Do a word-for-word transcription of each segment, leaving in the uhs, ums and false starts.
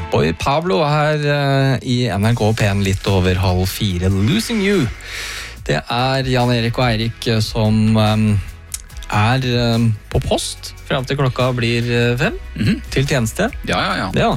Boy Pablo er uh, i N R K P en litt over halv fire. Losing You. Det er Jan Erik og Eirik som um, er um, på post frem til klokka blir fem, mm-hmm. til tjeneste. Ja, ja, ja. ja.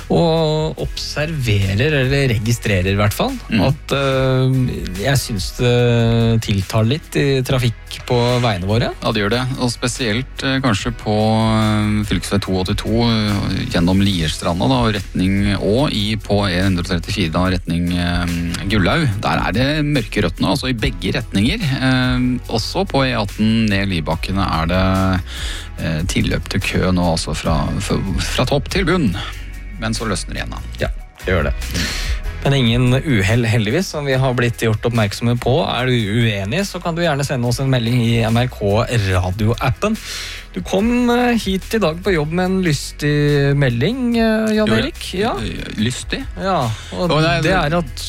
Og observerer, eller registrerer i hvert fall, mm. at uh, jeg synes det tiltar litt i trafikk på veiene våre. Ja, det gjør det. Og spesielt uh, kanskje på uh, fylkesvei to åttito uh, gjennom Lierstranda da, og retning, og i på E ett trettifire da, retning uh, Gullau. Der er det mørke rødt nå, altså i begge retninger. Uh, også på E atten ned Libakkene er det uh, tilløp til kø nå, altså fra, fra, fra topp til bunn. Men så løsner det igjen da. Ja, det gjør det. Men ingen uheld heldigvis, som vi har blitt gjort oppmerksomme på. Er du uenig, så kan du gjerne sende oss en melding i N R K radioappen. Du kom hit i dag på jobb med en lystig melding, Jan Erik. Ja. Lystig? Ja, og det er at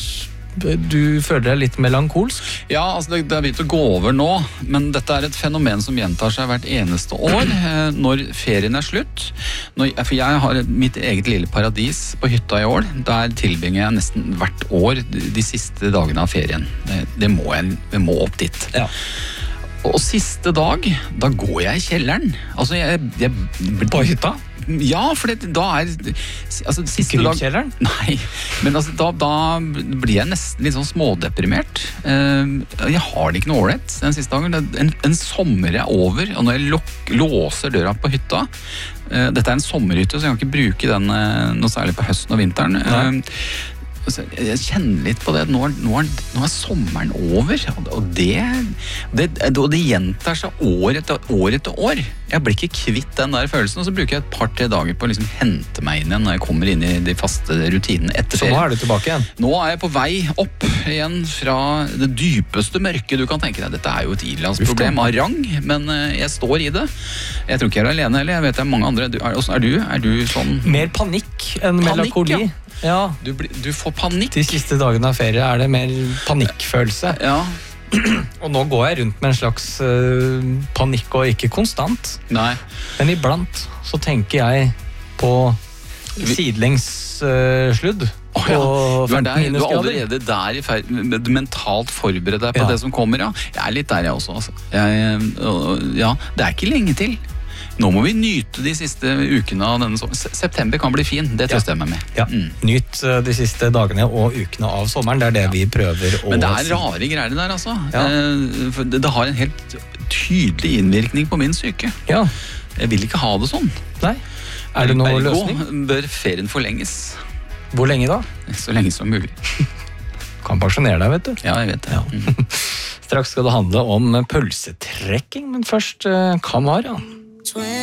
du føler deg litt melankolsk? Ja, altså det, det er begynt å gå over nå, men dette er et fenomen som gjentar seg hvert eneste år når ferien er slutt. Når, for jeg har mitt eget lille paradis på hytta i år. Der tilbringer jeg nesten hvert år de siste dagene av ferien. Det, det, må, jeg, det må opp dit. Ja. Og siste dag, da går jeg i kjelleren. Altså, jeg... jeg på hytta? Ja, for det, da er altså, siste dag... Kjelleren? Nei, men altså, da, da blir jeg nesten litt sånn smådeprimert. Uh, jeg har det ikke noe ålreit den siste dagen. En, en sommer er over, og når jeg lok, låser døra på hytta, uh, dette er en sommerhytte, så jeg kan ikke bruke den uh, noe særlig på høsten og vinteren. Uh, Jeg kjenner litt på det. Nå er, nå er, nå er sommeren over, og det, det, og det gjentar seg år etter år etter år. Jeg blir ikke kvitt den der følelsen, og så bruker jeg et par-tre dager på å liksom hente meg inn igjen når jeg kommer inn i de faste rutinene etter ferie. Så nå er du tilbake igjen? Nå er jeg på vei opp igjen fra det dypeste mørket du kan tenke deg. Dette er jo et ilandsproblem av rang, men jeg står i det. Jeg tror ikke jeg er alene heller. Jeg vet det er mange andre. Er, er, du, er du sånn... Mer panikk enn melankoli? Ja. Ja. Du, du får panikk. De siste dagene av ferie er det mer panikkfølelse. Ja. Og nå går jeg rundt med en slags uh, panikk, og ikke konstant. Nei. Men iblant så tenker jeg på sidelengs-sludd. Uh, oh, ja. Du er, der, du er allerede der i ferd med du mentalt forbereder deg på ja. det som kommer. Ja. Jeg er litt der jeg også. Altså. Jeg, uh, ja, det er ikke lenge til. Nå må vi nyte de siste ukene av denne sommeren. September kan bli fin, det trøster jeg meg med. Ja. Mm. Nyt de siste dagene og ukene av sommeren, det er det ja. vi prøver å... Men det er rare greier der, altså. Ja. Det, det har en helt tydelig innvirkning på min syke. Ja. Jeg vil ikke ha det sånn. Nei. Er det noen Ergo løsning? Bør ferien forlenges. Hvor lenge da? Så lenge som mulig. Kan pensjonere deg, vet du. Ja, jeg vet det. Ja. Mm. Straks skal det handle om pølsetrekking, men først Kamara.